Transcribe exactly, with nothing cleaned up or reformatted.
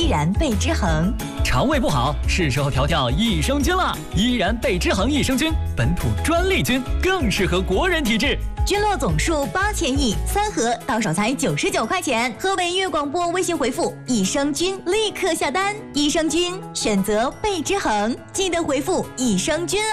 依然倍之恒。 肠胃不好，是时候调调益生菌了。依然倍之恒益生菌，本土专利菌，更适合国人体质。 菌落总数八千亿，三盒到手才九十九块钱。河北粤广播微信回复益生菌，立刻下单。益生菌选择倍之恒，记得回复益生菌